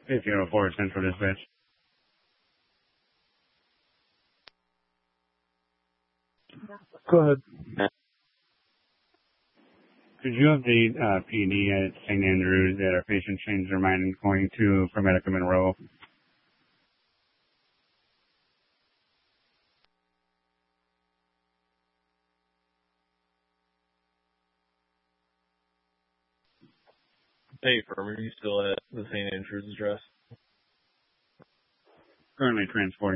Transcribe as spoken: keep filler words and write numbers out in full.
If you have a four central dispatch. Go ahead. Could you update uh, P D at Saint Andrews that our patient changed their mind and going to ProMedica Monroe? Hey, firm, are you still at the Saint Andrews address? Currently transporting